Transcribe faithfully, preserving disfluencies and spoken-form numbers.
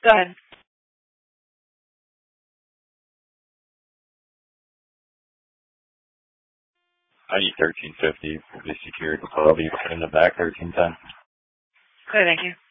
Go ahead. I need thirteen fifty for the security club. You put in the back thirteen ten. Okay, thank you.